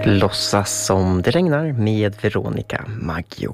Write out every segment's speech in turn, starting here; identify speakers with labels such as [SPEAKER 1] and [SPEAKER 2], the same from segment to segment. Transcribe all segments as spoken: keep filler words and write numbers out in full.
[SPEAKER 1] Låtsas som det regnar med Veronica Maggio.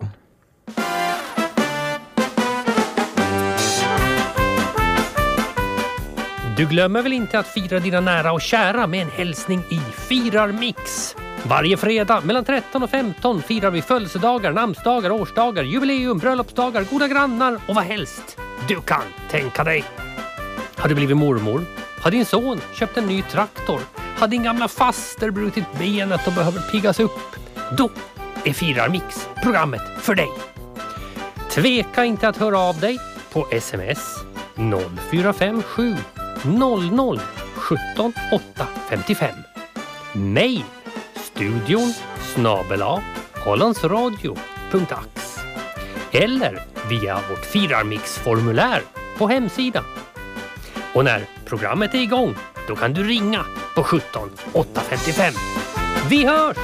[SPEAKER 2] Du glömmer väl inte att fira dina nära och kära med en hälsning i Firarmix. Varje fredag mellan tretton och femton firar vi födelsedagar, namnsdagar, årsdagar, jubileum, bröllopsdagar, goda grannar och vad helst du kan tänka dig. Har du blivit mormor? Har din son köpt en ny traktor? Har din gamla faster brutit benet och behöver piggas upp? Då är Firarmix programmet för dig. Tveka inte att höra av dig på sms noll fyra fem sju noll noll sjutton åtta femtiofem. Mail studion snabel-a hollandsradio punkt ax eller via vårt Firarmix-formulär på hemsidan. Och när programmet är igång, då kan du ringa på sjutton åtta femtiofem. Vi hörs!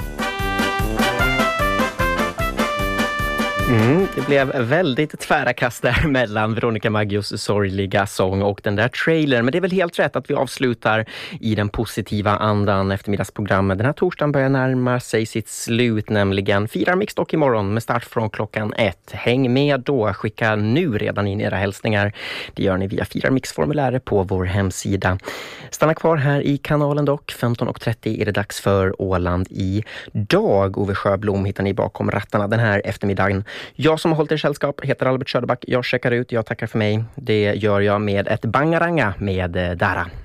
[SPEAKER 1] Mm, det blev väldigt tvära kast där mellan Veronica Maggios sorgliga sång och den där trailern. Men det är väl helt rätt att vi avslutar i den positiva andan eftermiddagsprogrammet. Den här torsdagen börjar närma sig sitt slut, nämligen Firarmix dock imorgon med start från klockan ett. Häng med då, skicka nu redan in era hälsningar. Det gör ni via Firarmix-formuläret på vår hemsida. Stanna kvar här i kanalen dock. femton och trettio är det dags för Åland idag. Ove Sjöblom hittar ni bakom rattarna den här eftermiddagen. Jag som har hållit er sällskap heter Albert Söderback. Jag checkar ut, jag tackar för mig. Det gör jag med ett bangaranga med Dara.